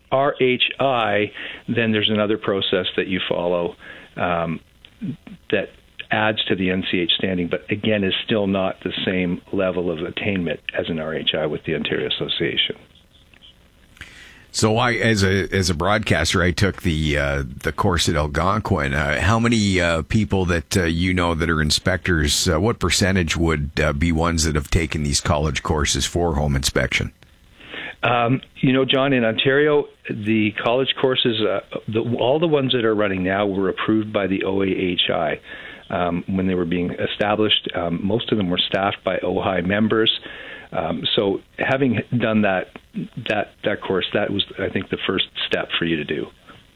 RHI, then there's another process that you follow that adds to the NCH standing, but again is still not the same level of attainment as an RHI with the Ontario Association. So as a broadcaster, I took the course at Algonquin. How many people that that are inspectors, what percentage would be ones that have taken these college courses for home inspection? John, in Ontario, the college courses, all the ones that are running now were approved by the OAHI. When they were being established, most of them were staffed by OHI members. So having done that course, that was, I think, the first step for you to do.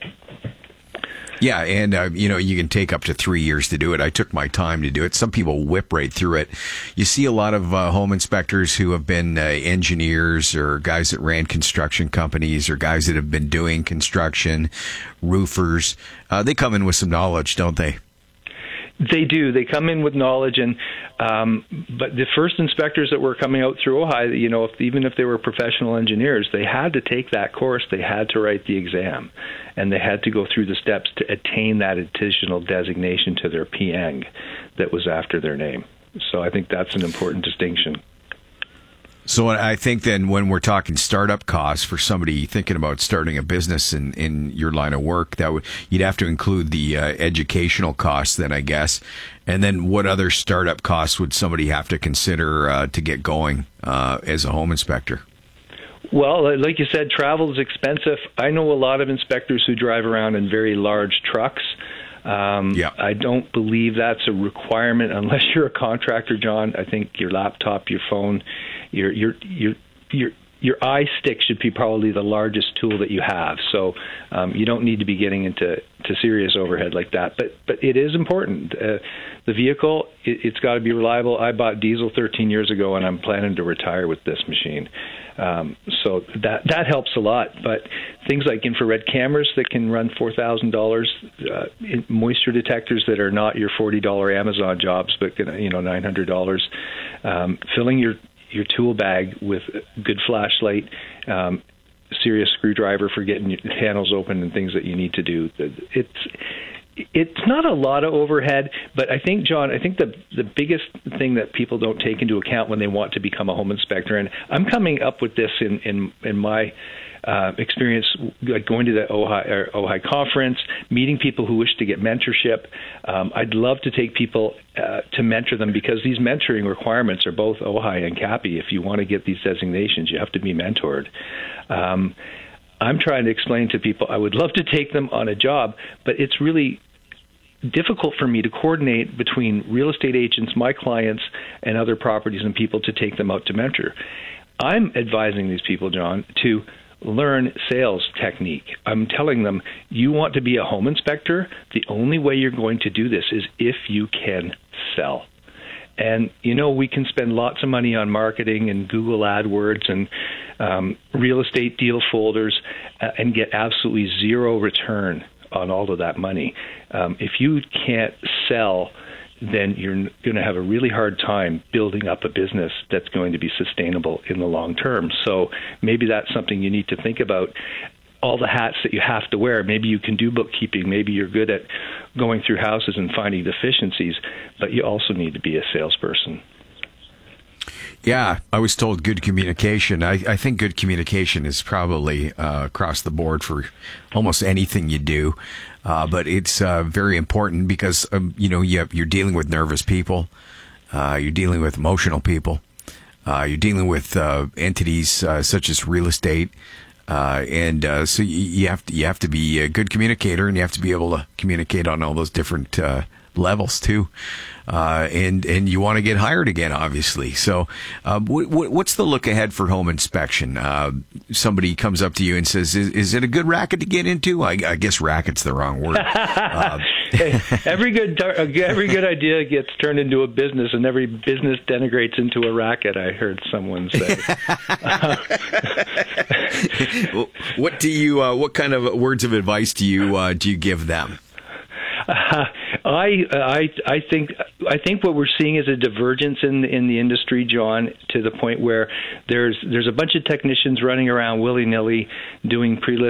Yeah, and you can take up to 3 years to do it. I took my time to do it. Some people whip right through it. You see a lot of home inspectors who have been engineers or guys that ran construction companies or guys that have been doing construction, roofers. They come in with some knowledge, don't they? They do. They come in with knowledge, and but the first inspectors that were coming out through OHI, even if they were professional engineers, they had to take that course. They had to write the exam, and they had to go through the steps to attain that additional designation to their PEng that was after their name. So I think that's an important distinction. So I think then when we're talking startup costs for somebody thinking about starting a business in your line of work, you'd have to include the educational costs then, I guess. And then what other startup costs would somebody have to consider to get going as a home inspector? Well, like you said, travel is expensive. I know a lot of inspectors who drive around in very large trucks. I don't believe that's a requirement unless you're a contractor, John. I think your laptop, your phone, your eye stick should be probably the largest tool that you have. So you don't need to be getting into serious overhead like that. But it is important. The vehicle, it's got to be reliable. I bought diesel 13 years ago, and I'm planning to retire with this machine. So that helps a lot. But things like infrared cameras that can run $4,000, moisture detectors that are not your $40 Amazon jobs, but $900, filling your tool bag with good flashlight, serious screwdriver for getting your panels open and things that you need to do. It's not a lot of overhead, but I think, John, the biggest thing that people don't take into account when they want to become a home inspector, and I'm coming up with this in my experience, like going to the OHI conference, meeting people who wish to get mentorship. I'd love to take people to mentor them because these mentoring requirements are both OHI and CAPI. If you want to get these designations, you have to be mentored. I'm trying to explain to people I would love to take them on a job, but it's really difficult for me to coordinate between real estate agents, my clients, and other properties and people to take them out to mentor. I'm advising these people, John, to learn sales technique. I'm telling them, you want to be a home inspector? The only way you're going to do this is if you can sell. And, we can spend lots of money on marketing and Google AdWords and real estate deal folders and get absolutely zero return on all of that money. If you can't sell, then you're going to have a really hard time building up a business that's going to be sustainable in the long term. So maybe that's something you need to think about. All the hats that you have to wear. Maybe you can do bookkeeping. Maybe you're good at going through houses and finding deficiencies, but you also need to be a salesperson. Yeah, I was told good communication. I think good communication is probably across the board for almost anything you do, but it's very important because you're dealing with nervous people, you're dealing with emotional people, you're dealing with entities such as real estate. So you have to be a good communicator, and you have to be able to communicate on all those different levels too. And you want to get hired again, obviously. So, what's the look ahead for home inspection? Somebody comes up to you and says, "Is it a good racket to get into?" I guess racket's the wrong word. Every good idea gets turned into a business, and every business denigrates into a racket. I heard someone say. What kind of words of advice do you give them? I think what we're seeing is a divergence in the industry, John, to the point where there's a bunch of technicians running around willy-nilly doing pre-list